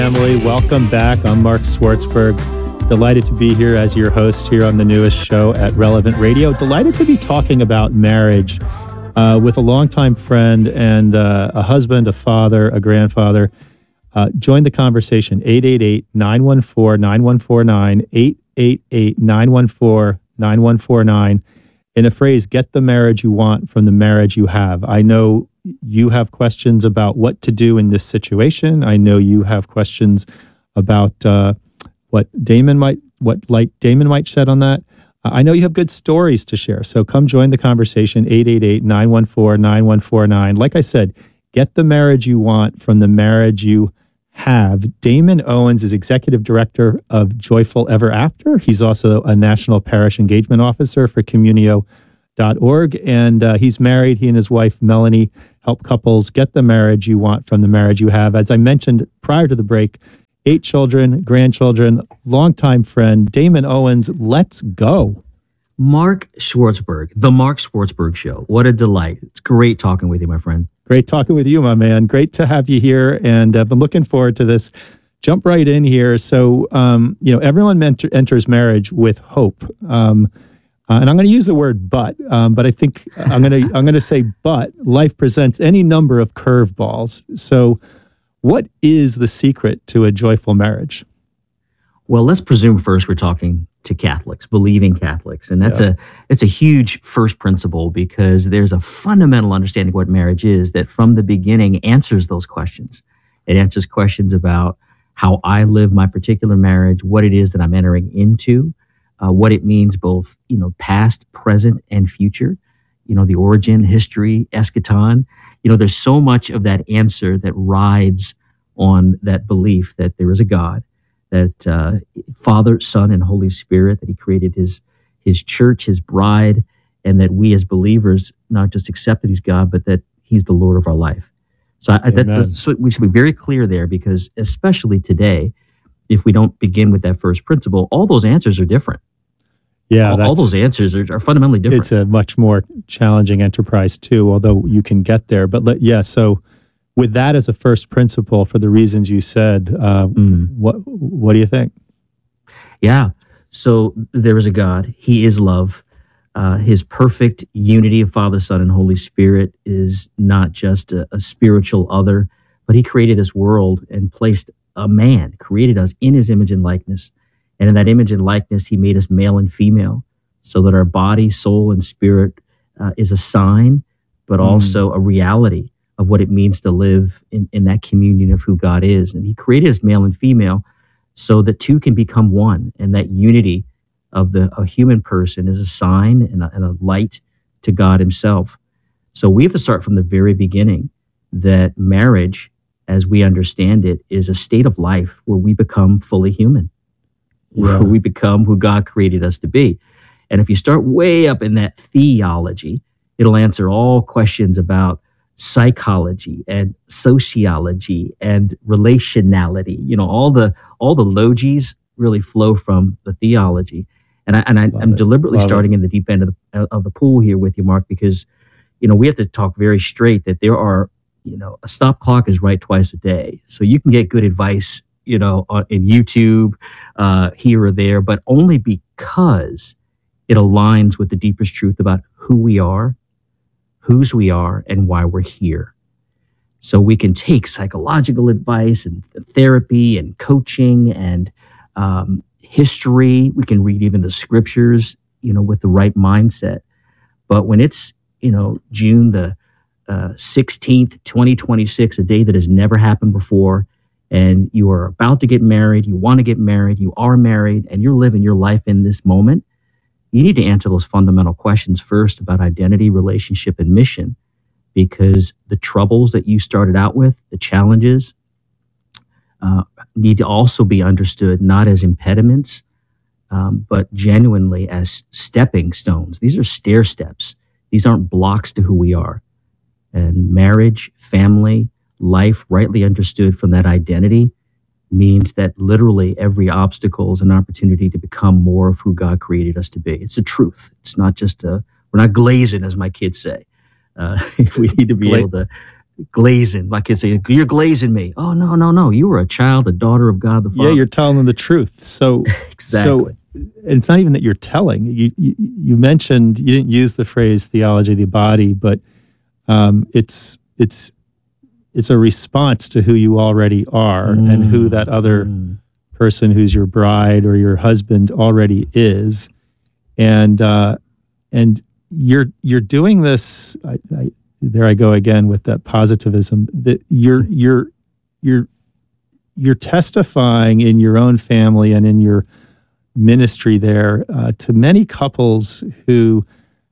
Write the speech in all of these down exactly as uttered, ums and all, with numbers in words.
Family, welcome back. I'm Mark Schwartzberg. Delighted to be here as your host here on the newest show at Relevant Radio. Delighted to be talking about marriage uh, with a longtime friend and uh, a husband, a father, a grandfather. Uh, join the conversation, eight eight eight, nine one four, nine one four nine, eight eight eight, nine one four, nine one four nine. In a phrase, get the marriage you want from the marriage you have. I know you have questions about what to do in this situation. I know you have questions about uh, what Damon might, what light Damon might shed on that. Uh, I know you have good stories to share. So come join the conversation, eight eight eight, nine one four, nine one four nine. Like I said, get the marriage you want from the marriage you have. Damon Owens is Executive Director of Joyful Ever After. He's also a National Parish Engagement Officer for Communio dot org, and uh, he's married. He and his wife, Melanie, help couples get the marriage you want from the marriage you have. As I mentioned prior to the break, eight children, grandchildren, longtime friend, Damon Owens. Let's go. Mark Schwartzberg, the Mark Schwartzberg Show. What a delight. It's great talking with you, my friend. Great talking with you, my man. Great to have you here, and I've been looking forward to this. Jump right in here. So, um, you know, everyone mentor, enters marriage with hope. Um, Uh, and I'm going to use the word "but," um, but I think I'm going to I'm going to say, "But life presents any number of curveballs." So, what is the secret to a joyful marriage? Well, let's presume first we're talking to Catholics, believing Catholics, and that's Yeah. a it's a huge first principle because there's a fundamental understanding of what marriage is that from the beginning answers those questions. It answers questions about how I live my particular marriage, what it is that I'm entering into. Uh, what it means both, you know, past, present, and future, you know, the origin, history, eschaton. You know, there's so much of that answer that rides on that belief that there is a God, that uh, Father, Son, and Holy Spirit, that he created his his church, his bride, and that we as believers not just accept that he's God, but that he's the Lord of our life. So I, that's, that's so we should be very clear there because especially today, if we don't begin with that first principle, all those answers are different. Yeah, all, all those answers are, are fundamentally different. It's a much more challenging enterprise too, although you can get there. But let, yeah, so with that as a first principle, for the reasons you said, uh, mm. what what do you think? Yeah, so there is a God. He is love. Uh, his perfect unity of Father, Son, and Holy Spirit is not just a, a spiritual other, but he created this world and placed a man, created us in his image and likeness. And in that image and likeness, he made us male and female so that our body, soul, and spirit uh, is a sign, but mm. also a reality of what it means to live in, in that communion of who God is. And he created us male and female so that two can become one. And that unity of the a human person is a sign and a, and a light to God himself. So we have to start from the very beginning that marriage, as we understand it, is a state of life where we become fully human. Yeah. Where we become who God created us to be. And if you start way up in that theology, it'll answer all questions about psychology and sociology and relationality. You know, all the all the logies really flow from the theology. And I and I, I'm it. deliberately Love starting it. in the deep end of the of the pool here with you, Mark, because you know we have to talk very straight that there are, you know, a stop clock is right twice a day. So you can get good advice, you know, on, in YouTube, uh, here or there, but only because it aligns with the deepest truth about who we are, whose we are, and why we're here. So we can take psychological advice and therapy and coaching and um, history. We can read even the scriptures, you know, with the right mindset. But when it's, you know, June the uh, sixteenth, twenty twenty-six, a day that has never happened before, and you are about to get married, you want to get married, you are married, and you're living your life in this moment, you need to answer those fundamental questions first about identity, relationship, and mission, because the troubles that you started out with, the challenges, uh, need to also be understood not as impediments, um, but genuinely as stepping stones. These are stair steps. These aren't blocks to who we are. And marriage, family, life, rightly understood from that identity, means that literally every obstacle is an opportunity to become more of who God created us to be. It's the truth. It's not just a, we're not glazing, as my kids say. Uh, we need to be Gla- able to glazing. My kids say, "You're glazing me." Oh no, no, no! You were a child, a daughter of God the Father. Yeah, you're telling them the truth. So, exactly. So it's not even that you're telling. You, you you mentioned you didn't use the phrase theology of the body, but um, it's it's it's a response to who you already are mm. and who that other mm. person who's your bride or your husband already is, and uh, and you're you're doing this. I, I, there I go again with that positivism. That you're you're you're you're testifying in your own family and in your ministry there uh, to many couples who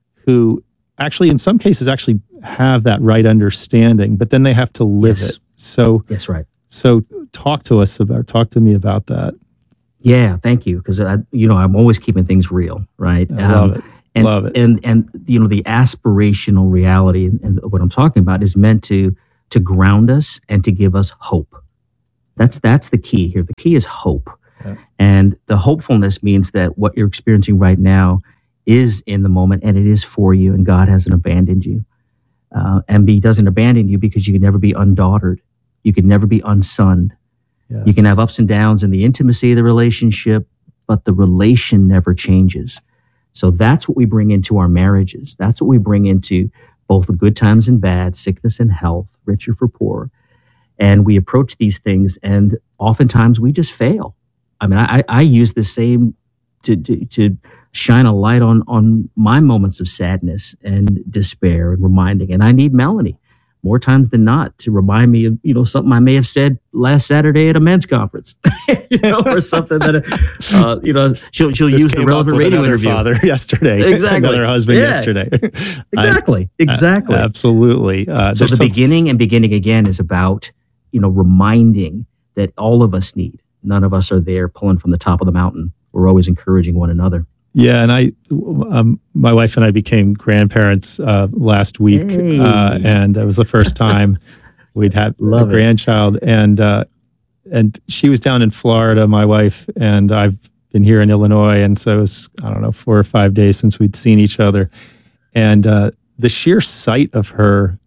who actually in some cases actually have that right understanding, but then they have to live yes. it. So that's right. So talk to us about talk to me about that. Yeah, thank you, because I you know I'm always keeping things real, right? I love um, it. And, love it. And and you know the aspirational reality and, and what I'm talking about is meant to to ground us and to give us hope. That's that's the key here. The key is hope. Yeah. And the hopefulness means that what you're experiencing right now is in the moment and it is for you, and God hasn't abandoned you. Uh, and He doesn't abandon you because you can never be undaughtered. You can never be unsunned. Yes. You can have ups and downs in the intimacy of the relationship, but the relation never changes. So that's what we bring into our marriages. That's what we bring into both the good times and bad, sickness and health, richer for poor. And we approach these things, and oftentimes we just fail. I mean, I, I use the same to, to to shine a light on on my moments of sadness and despair and reminding. And I need Melanie more times than not to remind me of, you know, something I may have said last Saturday at a men's conference, you know, or something that, uh, you know, she'll she'll this use the relevant radio interview. Father yesterday, exactly. Another husband yeah. yesterday. exactly, I, exactly, uh, absolutely. Uh, so the some... beginning and beginning again is about, you know, reminding that all of us need. None of us are there pulling from the top of the mountain. We're always encouraging one another. Yeah, and I, um, my wife and I became grandparents uh, last week, hey. uh, and it was the first time we'd had a grandchild, and uh, and she was down in Florida, my wife, and I've been here in Illinois, and so it was, I don't know, four or five days since we'd seen each other, and uh, the sheer sight of her,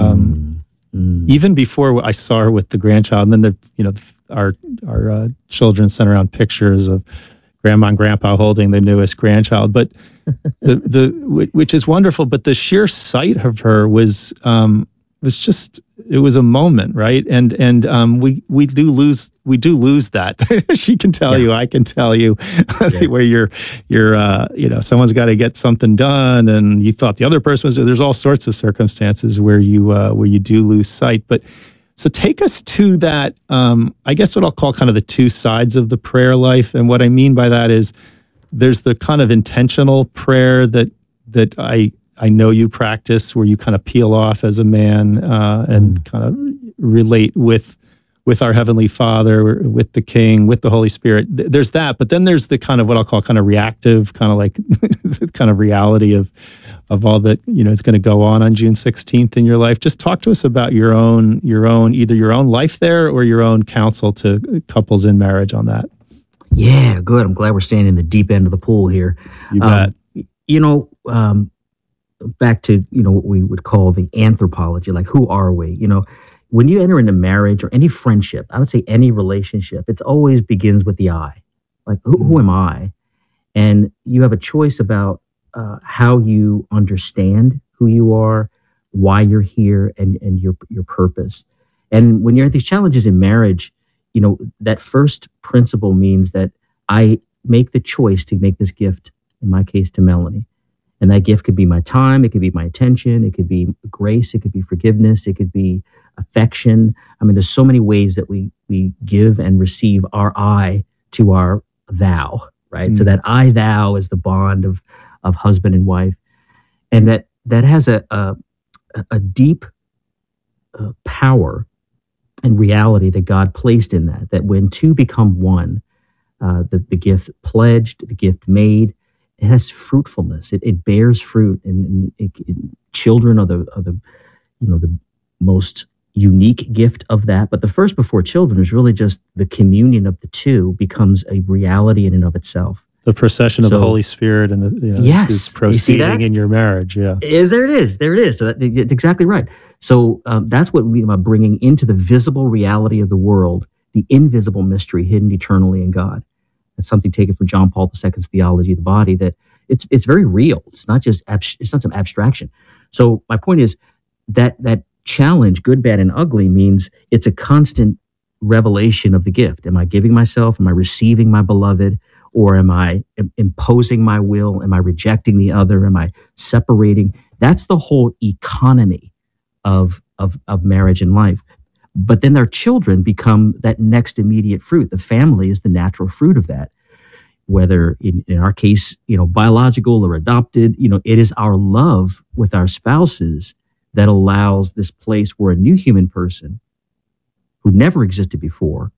um, mm. Mm. even before I saw her with the grandchild, and then the you know our our uh, children sent around pictures of Grandma and Grandpa holding the newest grandchild, but the the which is wonderful. But the sheer sight of her was um, was just it was a moment, right? And and um, we we do lose we do lose that. She can tell yeah. you, I can tell you, yeah. where you're you're uh, you know someone's got to get something done, and you thought the other person was. There's all sorts of circumstances where you uh, where you do lose sight, but. So take us to that, um, I guess what I'll call kind of the two sides of the prayer life. And what I mean by that is there's the kind of intentional prayer that that I I know you practice, where you kind of peel off as a man uh, and mm. kind of relate with with our Heavenly Father, with the King, with the Holy Spirit. There's that, but then there's the kind of what I'll call kind of reactive, kind of like kind of reality of of all that, you know, is going to go on on June sixteenth in your life. Just talk to us about your own, your own, either your own life there or your own counsel to couples in marriage on that. Yeah, good. I'm glad we're staying in the deep end of the pool here. You bet. Um, you know, um, back to, you know, what we would call the anthropology, like who are we? You know, when you enter into marriage or any friendship, I would say any relationship, it always begins with the I. Like, who, who am I? And you have a choice about uh, how you understand who you are, why you're here, and and your your purpose. And when you're at these challenges in marriage, you know, that first principle means that I make the choice to make this gift, in my case, to Melanie. And that gift could be my time, it could be my attention, it could be grace, it could be forgiveness, it could be affection. I mean, there's so many ways that we we give and receive our I to our thou, right? Mm. So that I thou is the bond of of husband and wife, and that that has a a, a deep uh, power and reality that God placed in that. That when two become one, uh, the the gift pledged, the gift made, it has fruitfulness. It, it bears fruit, and, and it, it, children are the are the you know the most unique gift of that. But the first before children is really just the communion of the two becomes a reality in and of itself. The procession of So- the Holy Spirit and the, you know, Yes. is You see proceeding that? in your marriage. Yeah. Is there it is. There it is. So that, that's exactly right. So um, that's what we mean by bringing into the visible reality of the world the invisible mystery hidden eternally in God. That's something taken from John Paul the Second's Theology of the Body. That it's it's very real. It's not just abs- it's not some abstraction. So my point is that that challenge, good, bad, and ugly, means it's a constant revelation of the gift. Am I giving myself? Am I receiving my beloved? Or am I im- imposing my will? Am I rejecting the other? Am I separating? That's the whole economy of, of, of marriage and life. But then their children become that next immediate fruit. The family is the natural fruit of that. Whether in, in our case, you know, biological or adopted, you know, it is our love with our spouses that allows this place where a new human person who never existed before,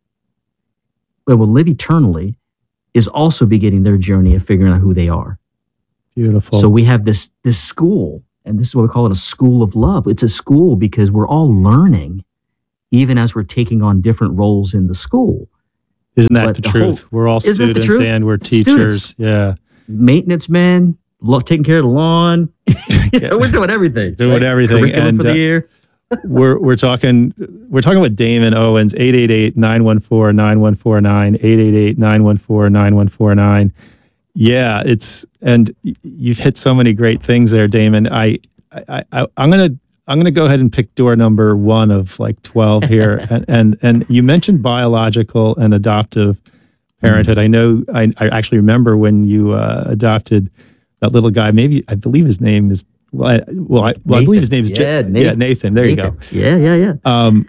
but will live eternally, is also beginning their journey of figuring out who they are. Beautiful. So we have this this school, and this is what we call it, a school of love. It's a school because we're all learning, even as we're taking on different roles in the school. Isn't that but the, the truth? whole- We're all isn't it the students truth? and we're Students. teachers. Yeah. Maintenance men, lo- taking care of the lawn. You know, we're doing everything. Doing right? everything. Curriculum And, for the uh, year. we're we're talking we're talking with Damon Owens, eight eight eight, nine one four, nine one four nine, eight eight eight, nine one four, nine one four nine. Yeah, it's and y- you've hit so many great things there, Damon. I I, I I'm gonna I'm gonna go ahead and pick door number one of like twelve here. and, and and you mentioned biological and adoptive parenthood. I know I, I actually remember when you uh, adopted that little guy. Maybe I believe his name is well. I, well, I, well, I believe his name is Yeah, Ja- Nathan. yeah, Nathan. There you go. Nathan. Yeah, yeah, yeah. Um,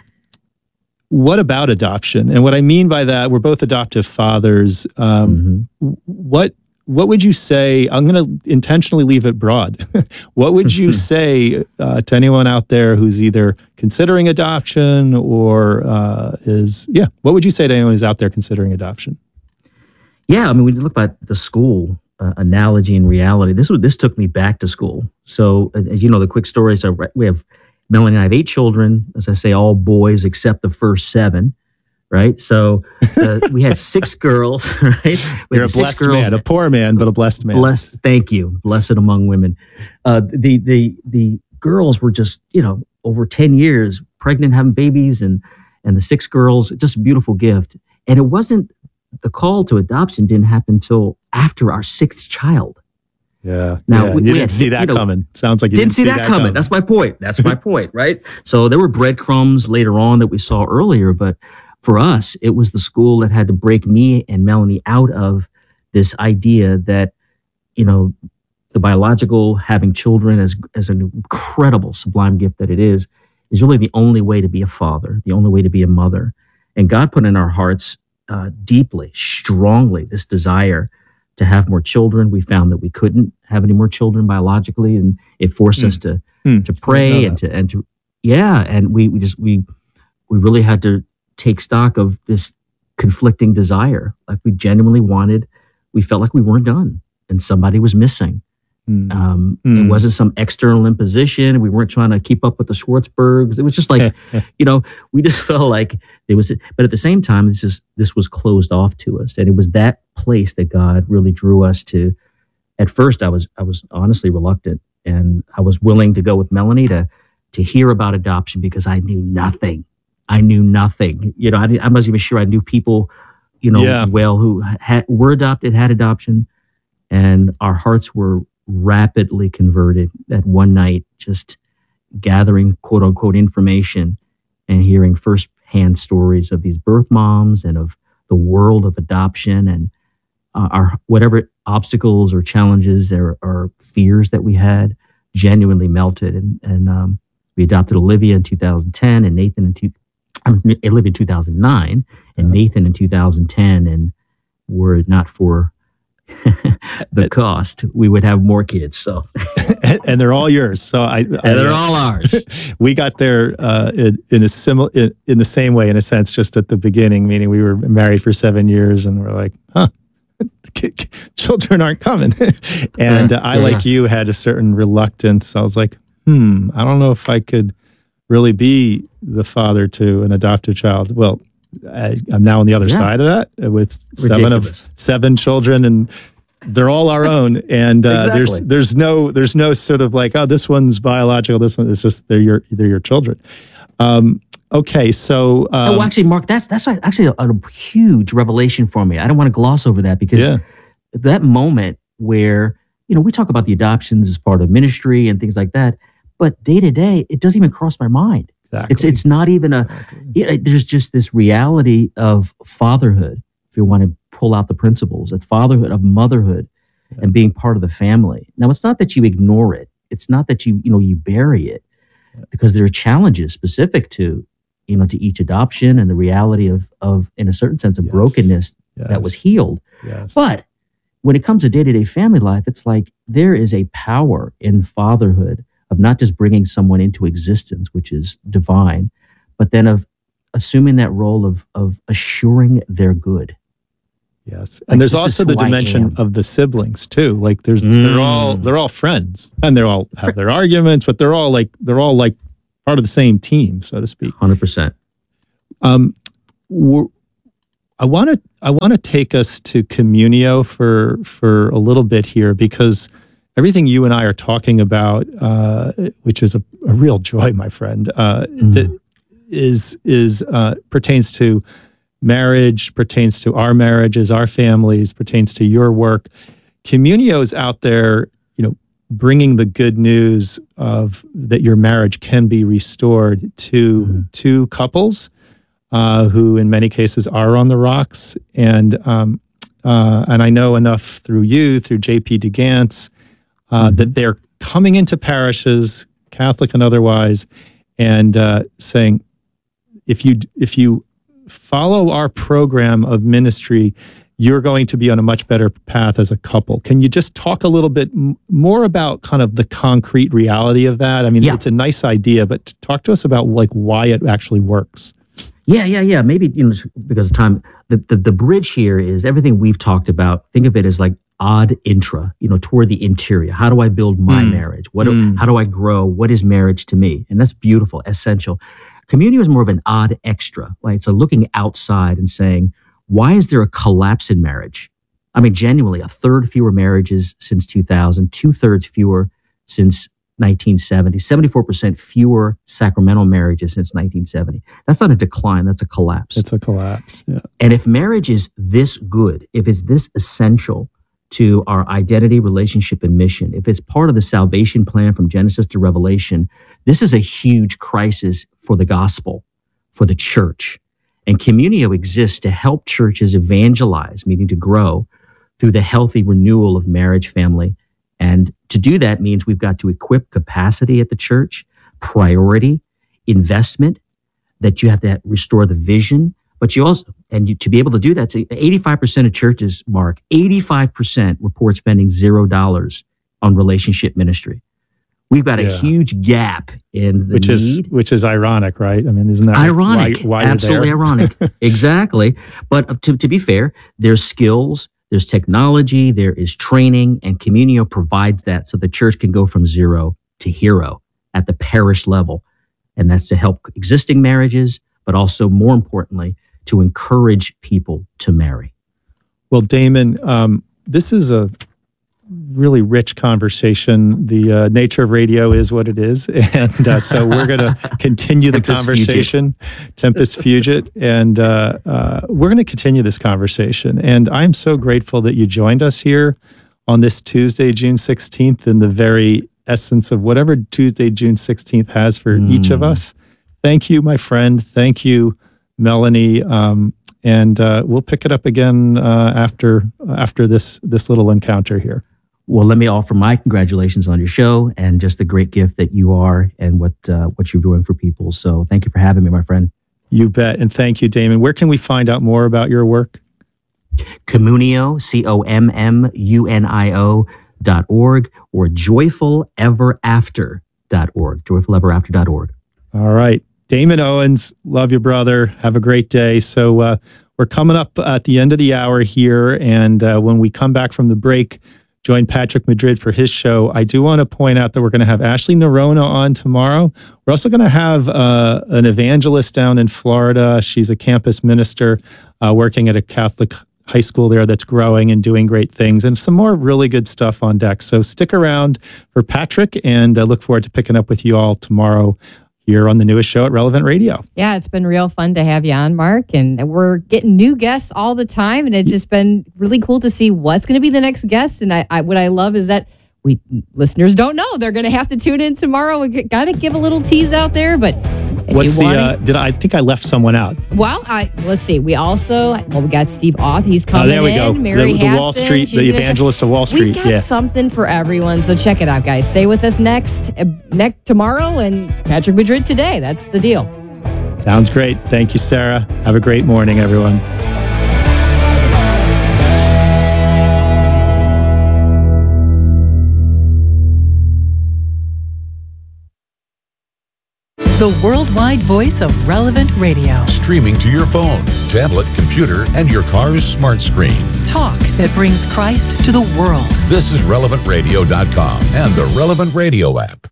what about adoption? And what I mean by that, we're both adoptive fathers. Um, Mhm. What what would you say? I'm going to intentionally leave it broad. What would you say uh, to anyone out there who's either considering adoption or uh, is yeah? What would you say to anyone who's out there considering adoption? Yeah, I mean, when you look at the school uh, analogy and reality, this was this took me back to school. So, uh, as you know, the quick story. So we have Melanie and I have eight children, as I say, all boys except the first seven. Right. So uh, we had six girls. Right. We You're a had six blessed girls. man, a poor man, but a blessed man. Blessed. Thank you. Blessed among women. Uh, the the the girls were just, you know, over ten years pregnant, having babies, and and the six girls, just a beautiful gift. And it wasn't the call to adoption didn't happen until after our sixth child. Yeah. Now, yeah. we- you we didn't had- see that you know, coming. Sounds like you Didn't, see, that, coming. That's my point. That's my point, right? So there were breadcrumbs later on that we saw earlier, but for us, it was the school that had to break me and Melanie out of this idea that, you know, the biological, having children as as an incredible, sublime gift that it is, is really the only way to be a father, the only way to be a mother. And God put in our hearts uh, deeply, strongly, this desire to have more children. We found that we couldn't have any more children biologically, and it forced Hmm. us to Hmm. to I pray didn't know and to and to yeah, and we we just we we really had to take stock of this conflicting desire. Like we genuinely wanted, we felt like we weren't done, and somebody was missing. Hmm. Um, Mm. It wasn't some external imposition. We weren't trying to keep up with the Schwartzbergs. It was just like, you know, we just felt like it was. But at the same time, this is this was closed off to us, and it was that place that God really drew us to. At first, I was I was honestly reluctant, and I was willing to go with Melanie to to hear about adoption because I knew nothing. I knew nothing. You know, I didn't, I'm not even sure I knew people, you know, Yeah. well who had were adopted, had adoption, and our hearts were rapidly converted at one night, just gathering quote unquote information and hearing firsthand stories of these birth moms and of the world of adoption and uh, our whatever obstacles or challenges or, or fears that we had genuinely melted. And, and um, we adopted Olivia in two thousand ten and Nathan in two, um, Olivia in two thousand nine and Yeah. Nathan in two thousand ten. And were it not for the cost, we would have more kids. So, and, and they're all yours. So I, and I they're all ours. we got there uh, in, in a similar in, in the same way, in a sense, just at the beginning. Meaning, we were married for seven years, and we're like, huh, children aren't coming. and uh, I, Yeah, like you, had a certain reluctance. I was like, hmm, I don't know if I could really be the father to an adoptive child. Well, I, I'm now on the other Yeah. side of that uh, with seven of Ridiculous. seven children and they're all our own, and uh, Exactly. there's there's no there's no sort of like, oh, this one's biological, this one, it's just they're your they're your children. Um, okay, so um, oh, actually, Mark, that's that's actually a, a huge revelation for me. I don't want to gloss over that because yeah, that moment where, you know, we talk about the adoptions as part of ministry and things like that, but day to day, it doesn't even cross my mind. exactly. It's it's not even a. Exactly. Yeah, there's just this reality of fatherhood. If you want to pull out the principles, of fatherhood, of motherhood, Yeah. and being part of the family. Now, it's not that you ignore it. It's not that you you know you bury it, because there are challenges specific to, you know, to each adoption and the reality of of in a certain sense of Yes. brokenness that Yes. was healed. Yes. But when it comes to day-to-day family life, it's like there is a power in fatherhood of not just bringing someone into existence, which is divine, but then of assuming that role of of assuring their good. Yes, Like, and there's this is also who the I dimension am. of the siblings too. Like there's they're all Mm. they're all friends, and they're all have their arguments, but they're all like they're all like part of the same team, so to speak. one hundred percent. Um, we're, I want to I want to take us to Communio for for a little bit here, because everything you and I are talking about, uh, which is a, a real joy, my friend, uh, Mm. that is is uh, pertains to marriage, pertains to our marriages, our families, pertains to your work. Communio is out there, you know, bringing the good news of that your marriage can be restored to Mhm. two couples uh, who, in many cases, are on the rocks. And um, uh, and I know enough through you, through J P DeGance, uh, Mhm. that they're coming into parishes, Catholic and otherwise, and uh, saying, if you if you follow our program of ministry, you're going to be on a much better path as a couple. Can you just talk a little bit m- more about kind of the concrete reality of that? I mean, Yeah. it's a nice idea, but talk to us about like why it actually works. Yeah, yeah, yeah. Maybe, you know, just because of time, the, the the bridge here is everything we've talked about. Think of it as like odd intra, you know, toward the interior. How do I build my Mm. marriage? What? Do, Mm. How do I grow? What is marriage to me? And that's beautiful, essential. Community is more of an odd extra, right? So looking outside and saying, why is there a collapse in marriage? I mean, genuinely, a third fewer marriages since two thousand, two thirds fewer since nineteen seventy, seventy-four percent fewer sacramental marriages since nineteen seventy. That's not a decline, that's a collapse. It's a collapse. Yeah. And if marriage is this good, if it's this essential to our identity, relationship, and mission, if it's part of the salvation plan from Genesis to Revelation, this is a huge crisis for the gospel, for the church. And Communio exists to help churches evangelize, meaning to grow through the healthy renewal of marriage, family. And to do that means we've got to equip capacity at the church, priority, investment, that you have to restore the vision. But you also, and you, to be able to do that, so eighty-five percent of churches, Mark, eighty-five percent report spending zero dollars on relationship ministry. We've got a Yeah. huge gap in the Which is need. which is ironic, right? I mean, isn't that Ironic, why, why you're absolutely there? ironic. Exactly. But to, to be fair, there's skills, there's technology, there is training, and Communio provides that so the church can go from zero to hero at the parish level. And that's to help existing marriages, but also more importantly, to encourage people to marry. Well, Damon, um, this is a really rich conversation. The uh, nature of radio is what it is. And uh, so we're going to continue the Tempus conversation, Tempus Fugit, and uh, uh, we're going to continue this conversation. And I'm so grateful that you joined us here on this Tuesday, June sixteenth, in the very essence of whatever Tuesday, June sixteenth has for Mm. each of us. Thank you, my friend. Thank you, Melanie. Um, and uh, we'll pick it up again uh, after after this this little encounter here. Well, let me offer my congratulations on your show and just the great gift that you are and what uh, what you're doing for people. So thank you for having me, my friend. You bet. And thank you, Damon. Where can we find out more about your work? Communio, C O M M U N I O dot org or joyful ever after dot org, joyful ever after dot org. All right. Damon Owens, love you, brother. Have a great day. So uh, we're coming up at the end of the hour here. And uh, when we come back from the break, join Patrick Madrid for his show. I do want to point out that we're going to have Ashley Nerona on tomorrow. We're also going to have uh, an evangelist down in Florida. She's a campus minister uh, working at a Catholic high school there that's growing and doing great things, and some more really good stuff on deck. So stick around for Patrick, and uh, look forward to picking up with you all tomorrow here on the newest show at Relevant Radio. Yeah, it's been real fun to have you on, Mark, and we're getting new guests all the time, and it's just been really cool to see what's going to be the next guest. And I, I what I love is that we listeners don't know. They're going to have to tune in tomorrow. We got to give a little tease out there, but if What's you the, wanna, uh, did I, I think I left someone out. Well, I, let's see. We also, well, we got Steve Auth. He's coming in. Oh, there we go. Mary the, the Wall Hassan, Street, the evangelist of Wall Street. We've got yeah. something for everyone. So check it out, guys. Stay with us next, uh, next tomorrow, and Patrick Madrid today. That's the deal. Sounds great. Thank you, Sarah. Have a great morning, everyone. The worldwide voice of Relevant Radio. Streaming to your phone, tablet, computer, and your car's smart screen. Talk that brings Christ to the world. This is relevant radio dot com and the Relevant Radio app.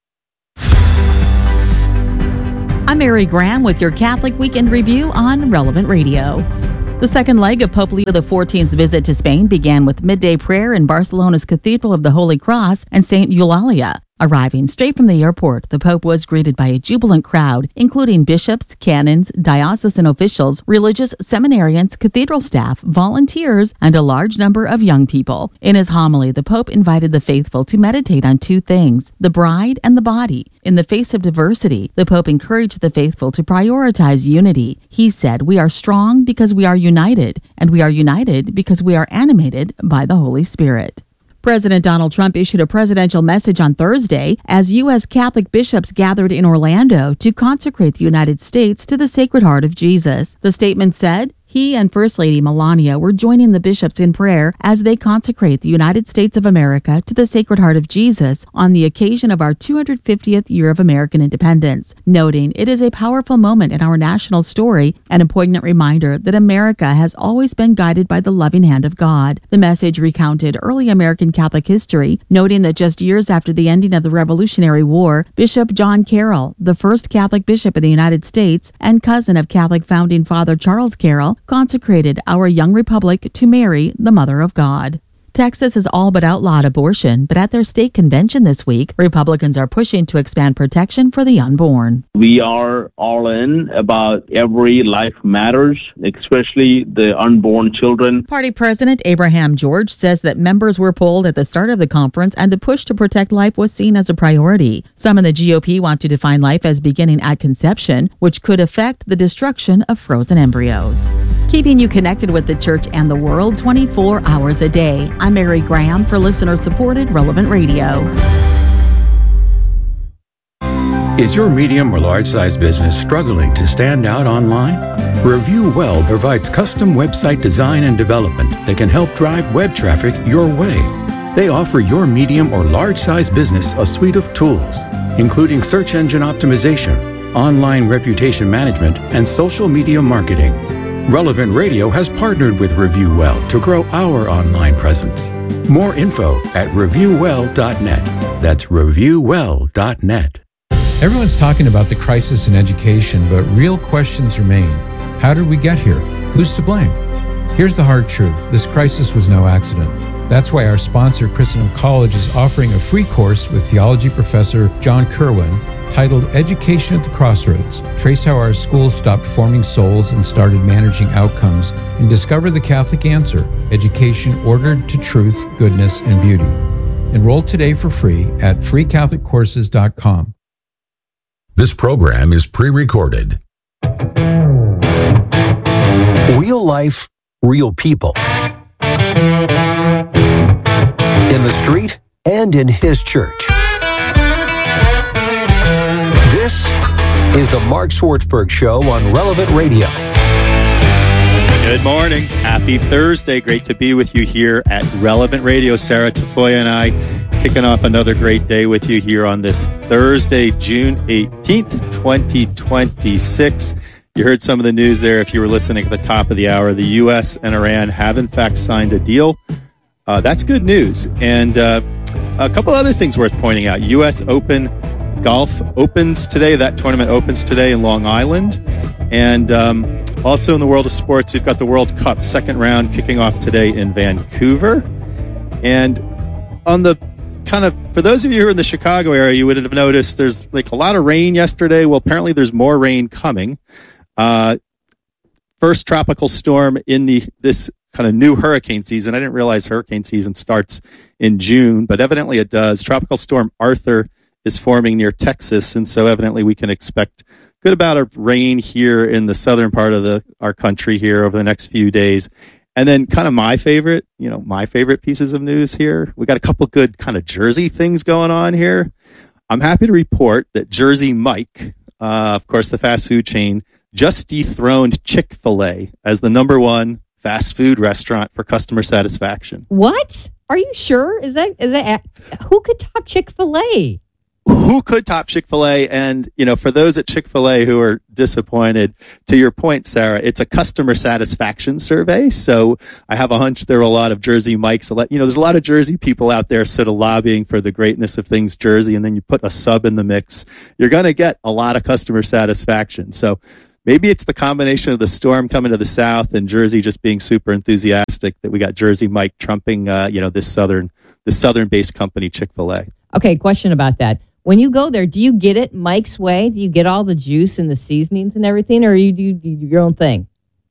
I'm Mary Graham with your Catholic Weekend Review on Relevant Radio. The second leg of Pope Leo the fourteenth's visit to Spain began with midday prayer in Barcelona's Cathedral of the Holy Cross and Saint Eulalia. Arriving straight from the airport, the Pope was greeted by a jubilant crowd, including bishops, canons, diocesan officials, religious seminarians, cathedral staff, volunteers, and a large number of young people. In his homily, the Pope invited the faithful to meditate on two things, the bride and the body. In the face of diversity, the Pope encouraged the faithful to prioritize unity. He said, "We are strong because we are united, and we are united because we are animated by the Holy Spirit." President Donald Trump issued a presidential message on Thursday as U S Catholic bishops gathered in Orlando to consecrate the United States to the Sacred Heart of Jesus. The statement said, he and First Lady Melania were joining the bishops in prayer as they consecrate the United States of America to the Sacred Heart of Jesus on the occasion of our two hundred fiftieth year of American independence, noting it is a powerful moment in our national story and a poignant reminder that America has always been guided by the loving hand of God. The message recounted early American Catholic history, noting that just years after the ending of the Revolutionary War, Bishop John Carroll, the first Catholic bishop in the United States and cousin of Catholic founding father Charles Carroll, consecrated our young republic to Mary, the Mother of God. Texas has all but outlawed abortion, but at their state convention this week, Republicans are pushing to expand protection for the unborn. We are all in about every life matters, especially the unborn children. Party President Abraham George says that members were polled at the start of the conference and the push to protect life was seen as a priority. Some in the G O P want to define life as beginning at conception, which could affect the destruction of frozen embryos. Keeping you connected with the church and the world twenty-four hours a day. I'm Mary Graham for listener-supported Relevant Radio. Is your medium or large-size business struggling to stand out online? Review Well provides custom website design and development that can help drive web traffic your way. They offer your medium or large-size business a suite of tools, including search engine optimization, online reputation management, and social media marketing. Relevant Radio has partnered with Review Well to grow our online presence. More info at review well dot net. That's review well dot net. Everyone's talking about the crisis in education, but real questions remain. How did we get here? Who's to blame? Here's the hard truth. This crisis was no accident. That's why our sponsor, Christendom College, is offering a free course with theology professor John Kerwin titled Education at the Crossroads. Trace how our schools stopped forming souls and started managing outcomes, and discover the Catholic answer, education ordered to truth, goodness, and beauty. Enroll today for free at free catholic courses dot com. This program is pre-recorded. Real life, real people. In the street and in his church. This is the Mark Swartzberg Show on Relevant Radio. Good morning. Happy Thursday. Great to be with you here at Relevant Radio. Sarah Tafoya and I kicking off another great day with you here on this Thursday, June eighteenth, twenty twenty-six. You heard some of the news there if you were listening at the top of the hour. The U S and Iran have in fact signed a deal. Uh, that's good news. And uh, a couple other things worth pointing out. U S Open Golf opens today. That tournament opens today in Long Island. And um, Also in the world of sports, we've got the World Cup second round kicking off today in Vancouver. And on the kind of, for those of you who are in the Chicago area, you would have noticed there's like a lot of rain yesterday. Well, apparently there's more rain coming. Uh, first tropical storm in the this kind of new hurricane season. I didn't realize hurricane season starts in June, but evidently it does. Tropical storm Arthur is forming near Texas, and so evidently we can expect good amount of rain here in the southern part of the our country here over the next few days. And then kind of my favorite, you know, my favorite pieces of news here. We got a couple good kind of Jersey things going on here. I'm happy to report that Jersey Mike, uh, of course, the fast food chain, just dethroned Chick-fil-A as the number one fast food restaurant for customer satisfaction. What? Are you sure? Is that is that who could top Chick-fil-A? Who could top Chick-fil-A? And, you know, for those at Chick-fil-A who are disappointed, to your point, Sarah, it's a customer satisfaction survey. So I have a hunch there are a lot of Jersey Mikes. You know, there's a lot of Jersey people out there sort of lobbying for the greatness of things Jersey, and then you put a sub in the mix. You're going to get a lot of customer satisfaction. So maybe it's the combination of the storm coming to the south and Jersey just being super enthusiastic that we got Jersey Mike trumping, uh, you know, this southern, this southern-based company, Chick-fil-A. Okay, question about that. When you go there, do you get it Mike's way? Do you get all the juice and the seasonings and everything, or you do, you do your own thing?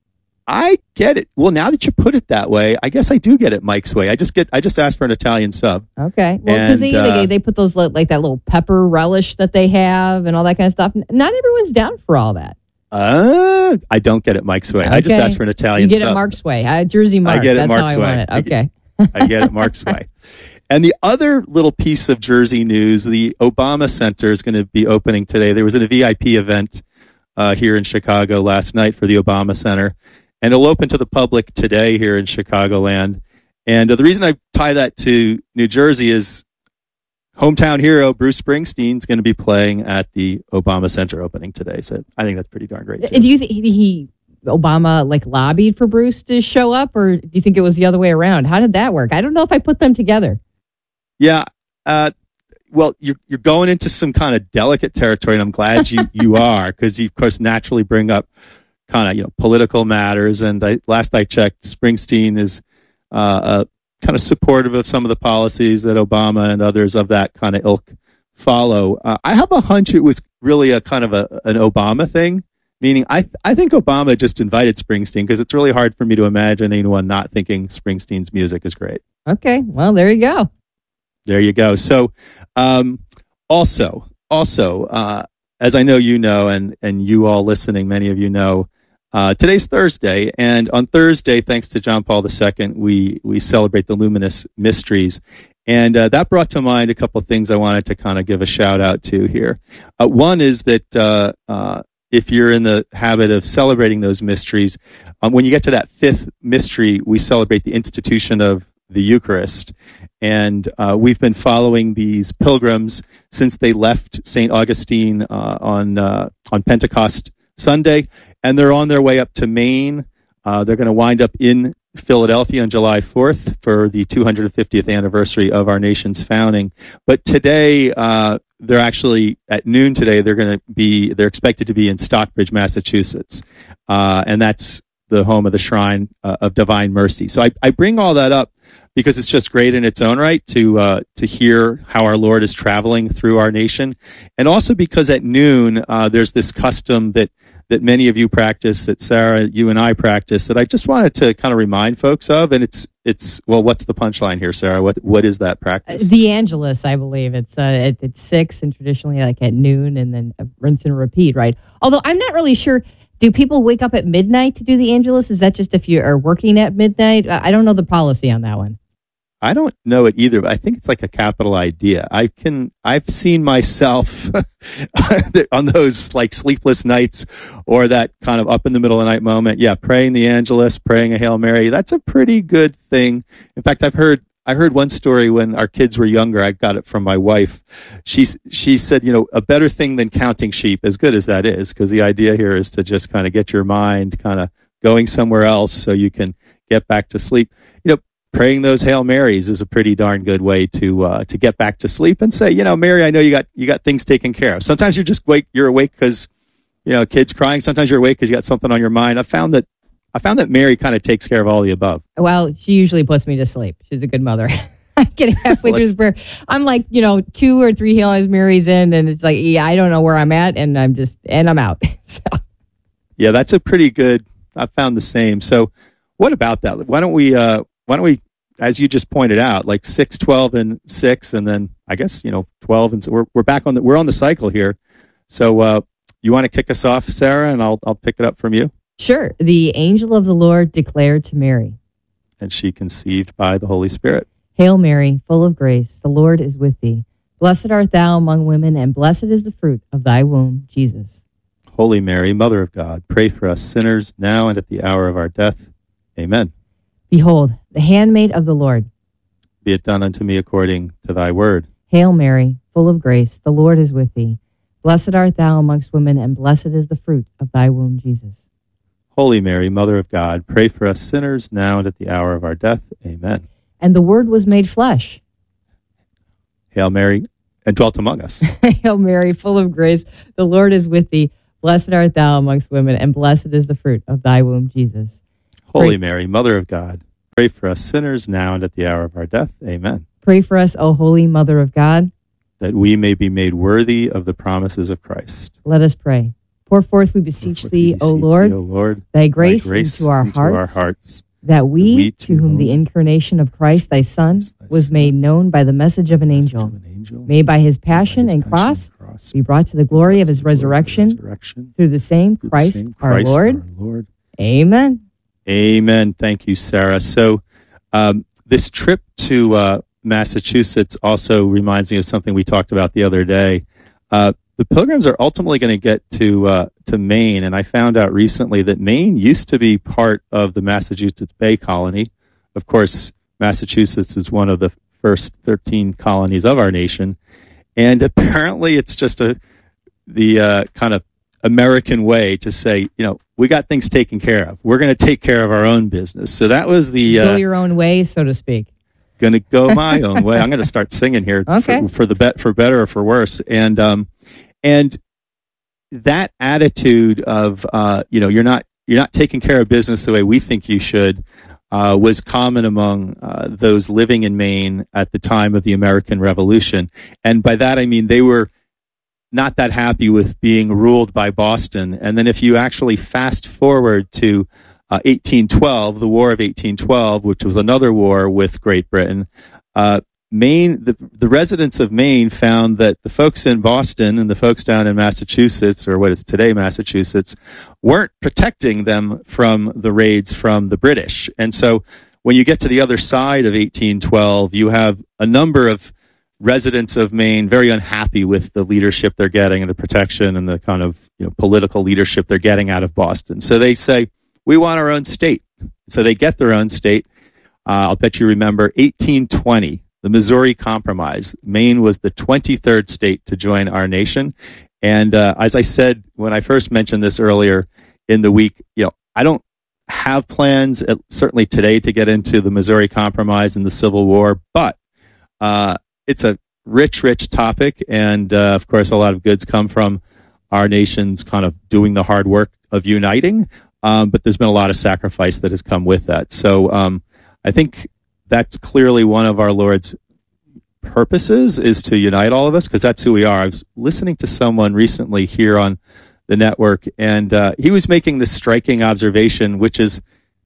I get it. Well, now that you put it that way, I guess I do get it Mike's way. I just get, I just ask for an Italian sub. Okay. Well, because they, uh, they they put those like that little pepper relish that they have and all that kind of stuff. Not everyone's down for all that. Uh, I don't get it Mike's way. Okay. I just ask for an Italian sub. You get it Mark's way. Uh, Jersey Mark. I get it That's Mark's how I way. want it. Okay. I get it Mark's way. And the other little piece of Jersey news, the Obama Center is going to be opening today. There was a V I P event uh, here in Chicago last night for the Obama Center, and it'll open to the public today here in Chicagoland. And uh, the reason I tie that to New Jersey is hometown hero Bruce Springsteen is going to be playing at the Obama Center opening today. So I think that's pretty darn great, too. Do you think he, Obama like lobbied for Bruce to show up, or do you think it was the other way around? How did that work? I don't know if I put them together. Yeah, uh, well, you're you're going into some kind of delicate territory, and I'm glad you, you are, because you, of course, naturally bring up kind of, you know, political matters. And I, last I checked, Springsteen is uh, uh, kind of supportive of some of the policies that Obama and others of that kind of ilk follow. Uh, I have a hunch it was really a kind of a an Obama thing, meaning I I think Obama just invited Springsteen because it's really hard for me to imagine anyone not thinking Springsteen's music is great. Okay, well, there you go. There you go. So, um, also, also, uh, as I know you know, and and you all listening, many of you know, uh, today's Thursday, and on Thursday, thanks to John Paul the Second, we we celebrate the Luminous Mysteries, and uh, that brought to mind a couple of things I wanted to kind of give a shout out to here. Uh, one is that uh, uh, if you're in the habit of celebrating those mysteries, um, when you get to that fifth mystery, we celebrate the institution of the Eucharist. And uh, we've been following these pilgrims since they left Saint Augustine uh, on uh, on Pentecost Sunday, and they're on their way up to Maine. Uh, they're going to wind up in Philadelphia on July fourth for the two hundred fiftieth anniversary of our nation's founding. But today, uh, they're actually at noon today. They're going to be they're expected to be in Stockbridge, Massachusetts, uh, and that's the home of the Shrine uh, of Divine Mercy. So I, I bring all that up because it's just great in its own right to uh, to hear how our Lord is traveling through our nation, and also because at noon uh, there's this custom that that many of you practice, that Sarah, you and I practice, that I just wanted to kind of remind folks of, and it's it's well, what's the punchline here, Sarah? What what is that practice? Uh, the Angelus, I believe it's uh, at, at six, and traditionally like at noon, and then rinse and repeat, right? Although I'm not really sure. Do people wake up at midnight to do the Angelus? Is that just if you are working at midnight? I don't know the policy on that one. I don't know it either, but I think it's like a capital idea. I can, I've seen myself on those like sleepless nights or that kind of up in the middle of the night moment. Yeah, praying the Angelus, praying a Hail Mary. That's a pretty good thing. In fact, I've heard, I heard one story when our kids were younger. I got it from my wife. She, she said, you know, a better thing than counting sheep, as good as that is, because the idea here is to just kind of get your mind kind of going somewhere else so you can get back to sleep. You know, praying those Hail Marys is a pretty darn good way to uh, to get back to sleep and say, you know, Mary, I know you got you got things taken care of. Sometimes you're just wake, you're awake because you know, kids crying. Sometimes you're awake because you got something on your mind. I found that I found that Mary kind of takes care of all the above. Well, she usually puts me to sleep. She's a good mother. I get halfway through this prayer. I'm like, you know, two or three Hail Marys in, and it's like, yeah, I don't know where I'm at, and I'm just, and I'm out. So. Yeah, that's a pretty good. I found the same. So, what about that? Why don't we? Uh, why don't we? As you just pointed out, like six, twelve, and six, and then I guess you know twelve, and so we're we're back on the we're on the cycle here. So, uh, you want to kick us off, Sarah, and I'll I'll pick it up from you. Sure. The angel of the Lord declared to Mary, and she conceived by the Holy Spirit. Hail Mary, full of grace, the Lord is with thee. Blessed art thou among women, and blessed is the fruit of thy womb, Jesus. Holy Mary, Mother of God, pray for us sinners now and at the hour of our death. Amen. Behold, the handmaid of the Lord. Be it done unto me according to thy word. Hail Mary, full of grace, the Lord is with thee. Blessed art thou amongst women, and blessed is the fruit of thy womb, Jesus. Holy Mary, Mother of God, pray for us sinners now and at the hour of our death. Amen. And the Word was made flesh. Hail Mary, and dwelt among us. Hail Mary, full of grace, the Lord is with thee. Blessed art thou amongst women, and blessed is the fruit of thy womb, Jesus. Holy Pray- Mary, Mother of God, pray for us sinners now and at the hour of our death. Amen. Pray for us, O Holy Mother of God, that we may be made worthy of the promises of Christ. Let us pray. Pour forth, we beseech Forth thee, we O beseech Lord, thee, O Lord, thy grace, thy grace into, our, into hearts, our hearts, that we, we to whom the incarnation of Christ, thy Son, Christ, thy was Son, made known by the message of an message angel, of an angel, may by his by passion his and passion cross and cross, be brought to the glory of his glory of his resurrection, resurrection, through the same through the Christ, same our Christ Lord. our Lord. Amen. Amen. Thank you, Sarah. So um, this trip to uh, Massachusetts also reminds me of something we talked about the other day. Uh, the Pilgrims are ultimately going to get to uh, to Maine, and I found out recently that Maine used to be part of the Massachusetts Bay Colony. Of course, Massachusetts is one of the first thirteen colonies of our nation, and apparently it's just a the uh, kind of American way to say, you know, we got things taken care of. We're going to take care of our own business. So that was the uh, Go your own way, so to speak. Going to go my own way. I'm going to start singing here Okay. for, for the bet for better or for worse. And um, and that attitude of uh, you know, you're not you're not taking care of business the way we think you should uh, was common among uh, those living in Maine at the time of the American Revolution. And by that I mean they were not that happy with being ruled by Boston. And then if you actually fast forward to uh, eighteen twelve, the War of eighteen twelve, which was another war with Great Britain, uh, Maine, the, the residents of Maine found that the folks in Boston and the folks down in Massachusetts, or what is today Massachusetts, weren't protecting them from the raids from the British. And so when you get to the other side of eighteen twelve, you have a number of residents of Maine very unhappy with the leadership they're getting and the protection and the kind of, you know, political leadership they're getting out of Boston. So they say, we want our own state. So they get their own state. Uh, I'll bet you remember eighteen twenty, the Missouri Compromise. Maine was the twenty-third state to join our nation. And uh, as I said when I first mentioned this earlier in the week, you know, I don't have plans, uh, certainly today, to get into the Missouri Compromise and the Civil War, but uh, it's a rich, rich topic. And uh, of course, a lot of goods come from our nation's kind of doing the hard work of uniting. Um, but there's been a lot of sacrifice that has come with that. So um, I think that's clearly one of our Lord's purposes, is to unite all of us, because that's who we are. I was listening to someone recently here on the network, and uh, he was making this striking observation, which is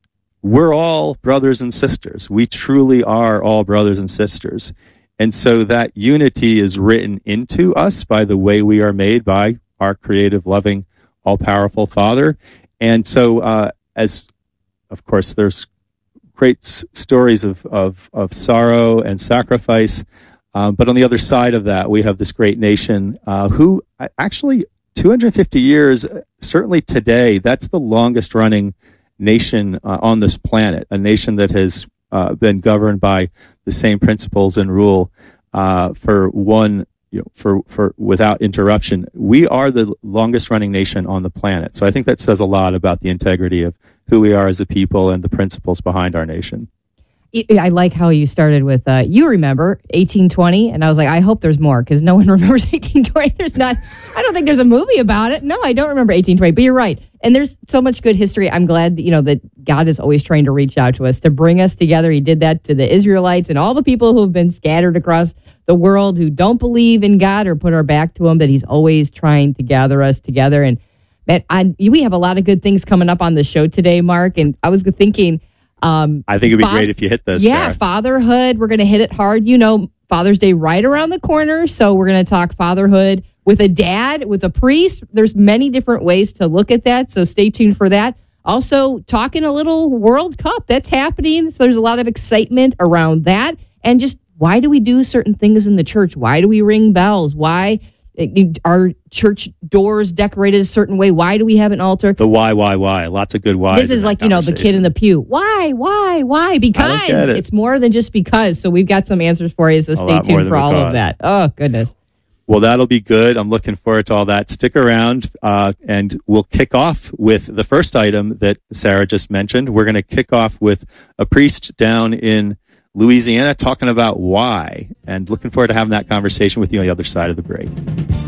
we're all brothers and sisters. We truly are all brothers and sisters. And so that unity is written into us by the way we are made by our creative, loving, all-powerful Father. And so, uh, as of course, there's great s- stories of, of, of sorrow and sacrifice. Um, but on the other side of that, we have this great nation uh, who actually two hundred fifty years, certainly today, that's the longest running nation uh, on this planet, a nation that has uh, been governed by the same principles and rule uh, for one, you know, for, for without interruption. We are the longest running nation on the planet. So I think that says a lot about the integrity of who we are as a people and the principles behind our nation. I I like how you started with, uh, you remember eighteen twenty, and I was like, I hope there's more, because no one remembers eighteen twenty. There's not, I don't think there's a movie about it. No, I don't remember eighteen twenty, but you're right. And there's so much good history. I'm glad that, you know, that God is always trying to reach out to us, to bring us together. He did that to the Israelites and all the people who have been scattered across the world who don't believe in God or put our back to him, that he's always trying to gather us together. And man, I, we have a lot of good things coming up on the show today, Mark. And I was thinking, Um, I think it'd be fa- great if you hit this. Yeah, Sarah. fatherhood. We're going to hit it hard. You know, Father's Day right around the corner. So we're going to talk fatherhood with a dad, with a priest. There's many different ways to look at that. So stay tuned for that. Also, talking a little World Cup that's happening. So there's a lot of excitement around that. And just why do we do certain things in the church? Why do we ring bells? Why are church doors decorated a certain way? Why do we have an altar? The why, why, why. Lots of good whys. This is like, you know, the kid in the pew. Why, why, why? Because it. it's more than just because. So we've got some answers for you. So stay lot more tuned than for all because. of that. Oh, goodness. Well, that'll be good. I'm looking forward to all that. Stick around, uh, and we'll kick off with the first item that Sarah just mentioned. We're going to kick off with a priest down in Louisiana talking about why, and looking forward to having that conversation with you on the other side of the break.